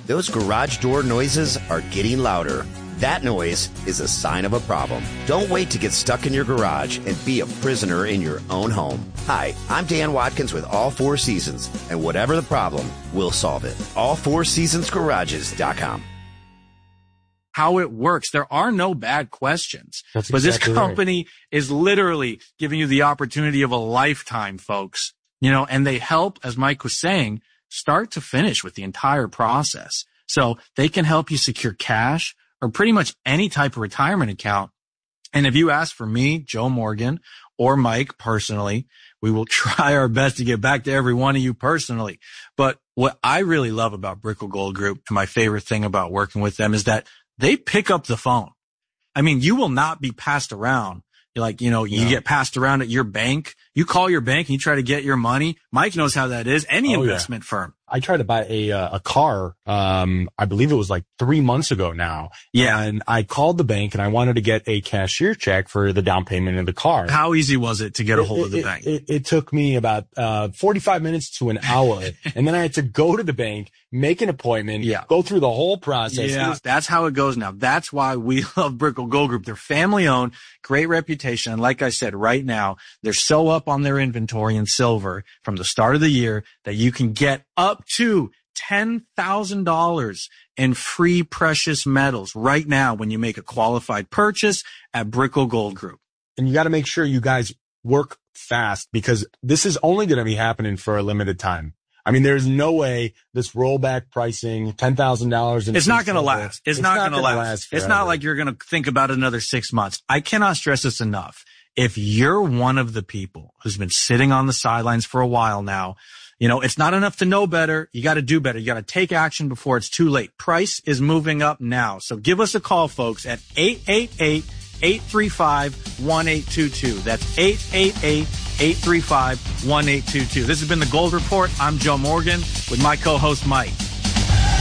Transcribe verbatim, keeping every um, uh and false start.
Those garage door noises are getting louder. That noise is a sign of a problem. Don't wait to get stuck in your garage and be a prisoner in your own home. Hi, I'm Dan Watkins with All Four Seasons, and whatever the problem, we'll solve it. all four seasons garages dot com. How it works. There are no bad questions. That's but exactly this company right. is literally giving you the opportunity of a lifetime, folks. You know, and they help, as Mike was saying, start to finish with the entire process. So they can help you secure cash or pretty much any type of retirement account. And if you ask for me, Joe Morgan, or Mike personally, we will try our best to get back to every one of you personally. But what I really love about Brickell Gold Group, and my favorite thing about working with them, is that they pick up the phone. I mean, you will not be passed around. You're like, you know, you No. get passed around at your bank. You call your bank and you try to get your money. Mike knows how that is. Any Oh, investment yeah. firm. I tried to buy a uh, a car. Um, I believe it was like three months ago now. Yeah. And I called the bank and I wanted to get a cashier check for the down payment of the car. How easy was it to get a hold it, of the it, bank? It, it took me about uh forty-five minutes to an hour. And then I had to go to the bank, make an appointment, yeah. go through the whole process. Yeah, was- that's how it goes now. That's why we love Brickell Gold Group. They're family owned, great reputation. And like I said, right now, they're so up on their inventory in silver from the start of the year that you can get up to ten thousand dollars in free precious metals right now when you make a qualified purchase at Brickell Gold Group. And you got to make sure you guys work fast because this is only going to be happening for a limited time. I mean, there's no way this rollback pricing, ten thousand dollars. It's not going to last. It's, it's not, not going to last. last it's not like you're going to think about it another six months. I cannot stress this enough. If you're one of the people who's been sitting on the sidelines for a while now, you know, it's not enough to know better. You got to do better. You got to take action before it's too late. Price is moving up now. So give us a call, folks, at eight eight eight, eight three five, one eight two two. That's eight eight eight, eight three five, one eight two two. This has been the Gold Report. I'm Joe Morgan with my co-host Mike.